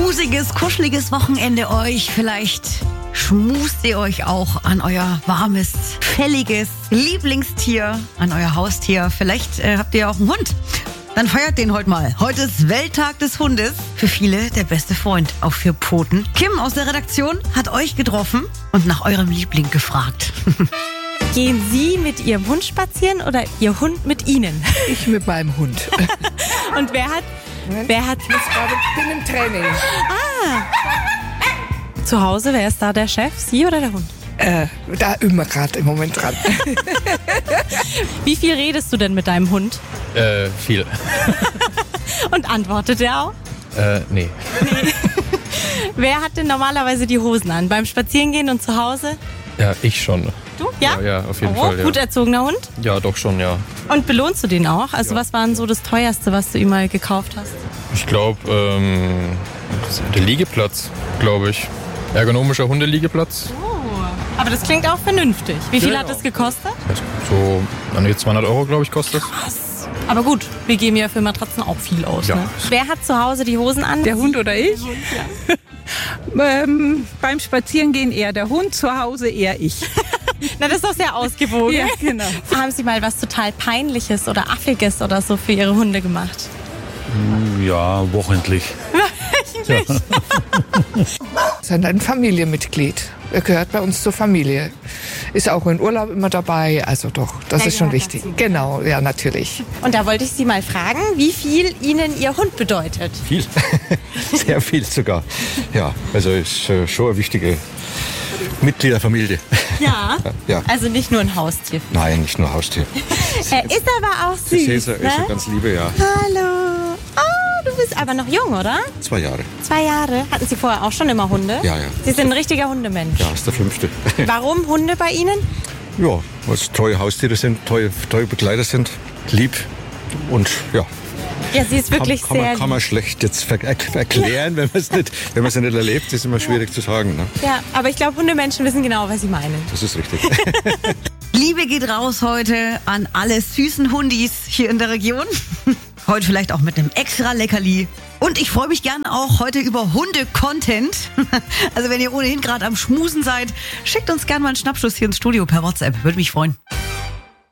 schmusiges, kuscheliges Wochenende euch. Vielleicht schmust ihr euch auch an euer warmes, fälliges Lieblingstier, an euer Haustier. Vielleicht habt ihr ja auch einen Hund. Dann feiert den heute mal. Heute ist Welttag des Hundes. Für viele der beste Freund auf 4 Pfoten. Kim aus der Redaktion hat euch getroffen und nach eurem Liebling gefragt. Gehen Sie mit Ihrem Hund spazieren oder Ihr Hund mit Ihnen? Ich mit meinem Hund. Und wer hat... Ich bin im Training. Zu Hause, wer ist da der Chef? Sie oder der Hund? Da immer gerade im Moment dran. Wie viel redest du denn mit deinem Hund? Viel. Und antwortet er auch? Nee. Wer hat denn normalerweise die Hosen an? Beim Spazierengehen und zu Hause? Ja, ich schon. Du? Ja? Ja, auf jeden Fall. Ja. Gut erzogener Hund? Ja, doch schon, ja. Und belohnst du den auch? Also was war denn so das Teuerste, was du ihm mal gekauft hast? Ich glaube, der Liegeplatz, glaube ich. Ergonomischer Hundeliegeplatz. Aber das klingt auch vernünftig. Wie viel Ja, hat ja. das gekostet? So, an die 200 €, glaube ich, kostet das. Krass. Aber gut, wir geben ja für Matratzen auch viel aus. Ja. Ne? Wer hat zu Hause die Hosen an? Der Hund oder ich? Beim Spazierengehen eher der Hund, zu Hause eher ich. Na, das ist doch sehr ausgewogen. Ja, genau. Haben Sie mal was total Peinliches oder Affiges oder so für Ihre Hunde gemacht? Ja, wochentlich. Ist ein Familienmitglied. Er gehört bei uns zur Familie. Ist auch in Urlaub immer dabei. Also doch, das ist schon wichtig. Genau, ja, natürlich. Und da wollte ich Sie mal fragen, wie viel Ihnen Ihr Hund bedeutet. Viel. Sehr viel sogar. Ja, also ist schon ein wichtiges Mitglied der Familie. Ja? Ja. Also nicht nur ein Haustier. Nein, nicht nur Haustier. Er ist aber auch süß, Ist ne? eine ganz liebe, ja. Hallo. Oh, du bist aber noch jung, oder? 2 Jahre. 2 Jahre. Hatten Sie vorher auch schon immer Hunde? Ja, ja. Sie sind ein richtiger Hundemensch. Ja, ist der 5. Warum Hunde bei Ihnen? Ja, weil es treue Haustiere sind, treue Begleiter sind, lieb und ja. Ja, sie ist wirklich sehr kann man schlecht jetzt erklären, wenn man es nicht erlebt. Das ist immer schwierig zu sagen. Ne? Ja, aber ich glaube, Hundemenschen wissen genau, was sie meinen. Das ist richtig. Liebe geht raus heute an alle süßen Hundis hier in der Region. Heute vielleicht auch mit einem extra Leckerli. Und ich freue mich gerne auch heute über Hunde-Content. Also wenn ihr ohnehin gerade am Schmusen seid, schickt uns gerne mal einen Schnappschuss hier ins Studio per WhatsApp. Würde mich freuen.